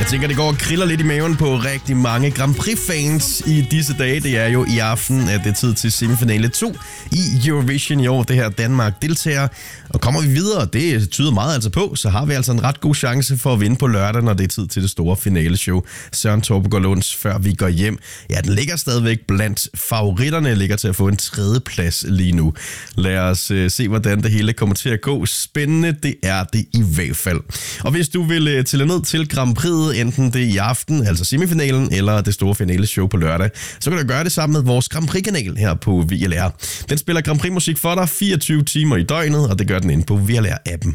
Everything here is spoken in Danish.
Jeg tænker, det går og kriller lidt i maven på rigtig mange Grand Prix-fans i disse dage. Det er jo i aften, at det er tid til semifinale 2 i Eurovision i år. Det her Danmark deltager. Og kommer vi videre, det tyder meget altså på, så har vi altså en ret god chance for at vinde på lørdag, når det er tid til det store finaleshow. Søren Torpegaard Lunds Før vi går hjem. Ja, den ligger stadigvæk blandt favoritterne, ligger til at få en 3. plads lige nu. Lad os se, hvordan det hele kommer til at gå. Spændende, det er det i hvert fald. Og hvis du vil tælle ned til Grand Prix'et, enten det i aften, altså semifinalen, eller det store finaleshow på lørdag, så kan du gøre det sammen med vores Grand Prix-kanal her på VLR. Den spiller Grand Prix-musik for dig 24 timer i døgnet, og det gør den inde på VLR-appen.